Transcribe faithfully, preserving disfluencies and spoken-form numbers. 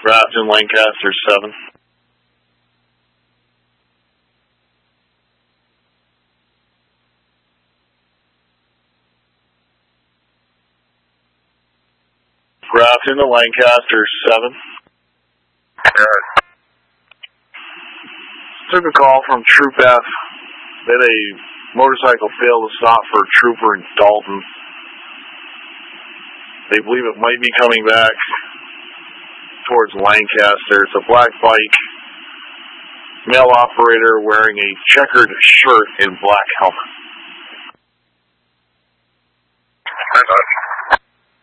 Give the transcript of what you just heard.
Grafton, Lancaster, seven. Grafton to Lancaster, seven. Good. Took a call from Troop F that a motorcycle failed to stop for a trooper in Dalton. They believe it might be coming back towards Lancaster. It's a black bike. Male operator wearing a checkered shirt and black helmet. Stand on.